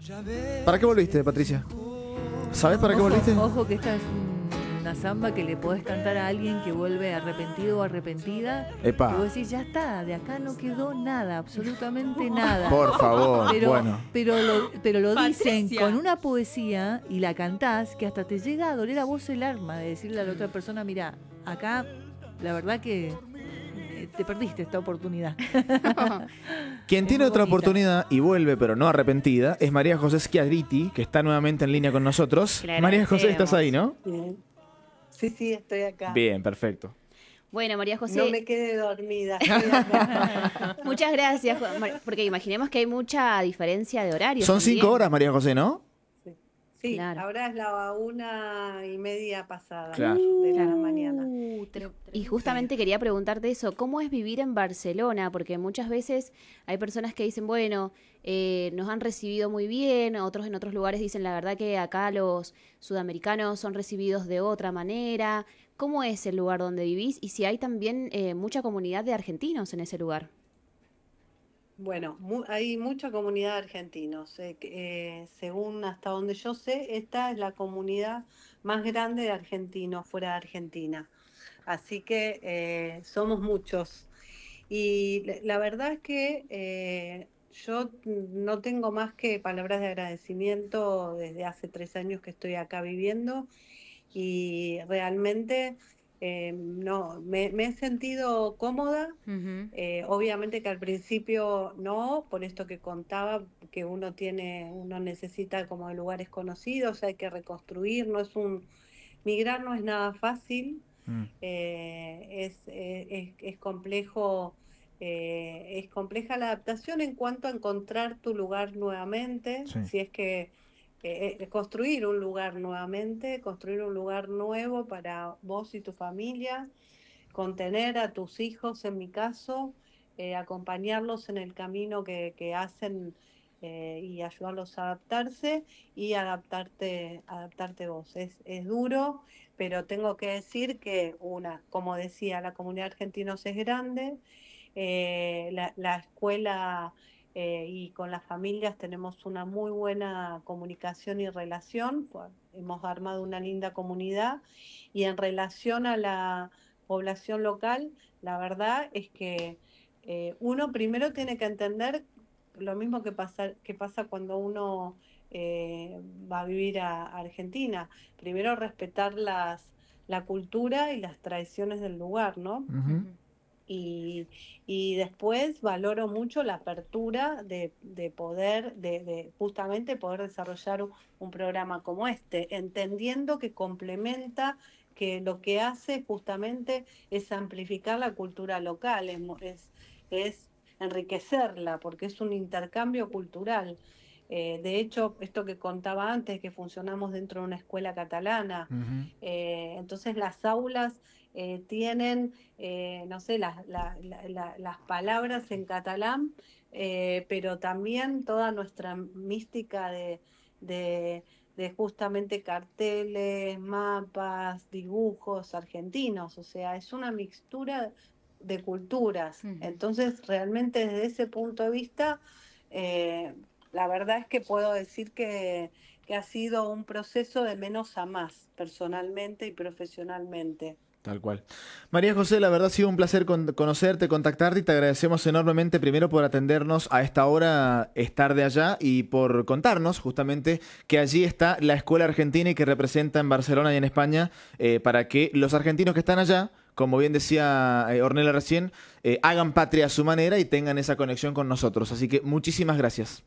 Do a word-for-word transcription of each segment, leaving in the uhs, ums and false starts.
¿Para qué volviste, Patricia? ¿Sabes para qué Ojo, volviste? ojo que esta es un- una samba que le podés cantar a alguien que vuelve arrepentido o arrepentida. Epa. Y vos decís, ya está, de acá no quedó nada, absolutamente nada. Por favor, Pero, bueno. pero lo, pero lo dicen Patricia. con una poesía y la cantás que hasta te llega a doler a vos el alma de decirle a la otra persona, mira, acá la verdad que eh, te perdiste esta oportunidad. Quien Es tiene muy otra bonita. oportunidad y vuelve, pero no arrepentida, es María José Schiariti, que está nuevamente en línea con nosotros. Le María José, ¿estás agradecemos. ahí, no? Bien. Sí, sí, estoy acá. Bien, perfecto. Bueno, María José, No me quedé dormida. estoy acá. muchas gracias, Juan- Mar- porque imaginemos que hay mucha diferencia de horarios. Son también. cinco horas, María José, ¿no? Sí, Claro. ahora es la una y media pasada Claro. de la Claro. mañana. Uh, tre- Y justamente quería preguntarte eso, ¿cómo es vivir en Barcelona? Porque muchas veces hay personas que dicen, bueno, eh, nos han recibido muy bien, otros en otros lugares dicen, la verdad que acá los sudamericanos son recibidos de otra manera. ¿Cómo es el lugar donde vivís? Y si hay también eh, mucha comunidad de argentinos en ese lugar. Bueno, mu- hay mucha comunidad de argentinos. eh, que, eh, según hasta donde yo sé, esta es la comunidad más grande de argentinos fuera de Argentina. Así que eh, somos muchos. Y la la verdad es que eh, yo no tengo más que palabras de agradecimiento desde hace tres años que estoy acá viviendo y realmente eh, no, me, me he sentido cómoda. Eh, obviamente que al principio no, por esto que contaba, que uno tiene, uno necesita como de lugares conocidos, hay que reconstruir, no es un, migrar no es nada fácil, Mm. eh, es, eh, es, es complejo, eh, es compleja la adaptación en cuanto a encontrar tu lugar nuevamente, Sí. si es que eh, eh, construir un lugar nuevamente, construir un lugar nuevo para vos y tu familia, contener a tus hijos, en mi caso, eh, acompañarlos en el camino que, que hacen eh, y ayudarlos a adaptarse y adaptarte, adaptarte vos. Es, es duro, pero tengo que decir que una, como decía, la comunidad de argentinos es grande, eh, la, la escuela eh, y con las familias tenemos una muy buena comunicación y relación, pues, hemos armado una linda comunidad y en relación a la población local, la verdad es que eh, uno primero tiene que entender lo mismo que pasa, que pasa cuando uno eh, va a vivir a, a Argentina. Primero respetar las, la cultura y las tradiciones del lugar, ¿no? Ujú. Y, y después valoro mucho la apertura de, de poder, de, de justamente poder desarrollar un, un programa como este, entendiendo que complementa, que lo que hace justamente es amplificar la cultura local, es, mo- es, es enriquecerla, porque es un intercambio cultural. Eh, de hecho, esto que contaba antes, que funcionamos dentro de una escuela catalana, Ujú. eh, entonces las aulas eh, tienen eh, no sé, las, la- la- la- las palabras en catalán, eh, pero también toda nuestra mística de, de, de justamente carteles, mapas, dibujos argentinos, o sea, es una mixtura de culturas. Ujú. Entonces, realmente desde ese punto de vista, eh, la verdad es que puedo decir que, que ha sido un proceso de menos a más, personalmente y profesionalmente. Tal cual. María José, la verdad ha sido un placer con- conocerte, contactarte y te agradecemos enormemente primero por atendernos a esta hora, estar de allá y por contarnos justamente que allí está la Escuela Argentina y que representa en Barcelona y en España eh, para que los argentinos que están allá, como bien decía eh, Ornella recién, eh, hagan patria a su manera y tengan esa conexión con nosotros. Así que muchísimas gracias.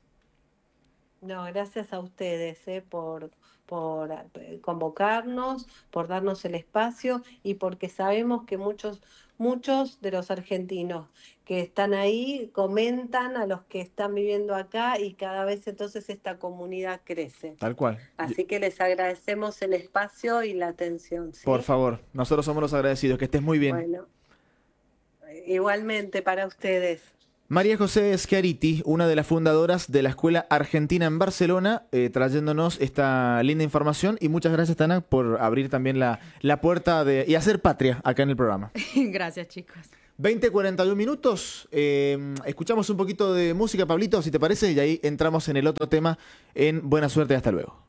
No, gracias a ustedes eh, por, por eh, convocarnos, por darnos el espacio y porque sabemos que muchos, muchos de los argentinos que están ahí comentan a los que están viviendo acá y cada vez entonces esta comunidad crece. Tal cual. Así que les agradecemos el espacio y la atención, ¿sí? Por favor, nosotros somos los agradecidos. Que estés muy bien. Bueno, igualmente para ustedes. María José Schiariti, una de las fundadoras de la Escuela Argentina en Barcelona, eh, trayéndonos esta linda información. Y muchas gracias, Tana, por abrir también la, la puerta de, y hacer patria acá en el programa. Gracias, chicos. veinte cuarenta y un minutos. Eh, escuchamos un poquito de música, Pablito, si te parece, y ahí entramos en el otro tema en Buena Suerte. Hasta luego.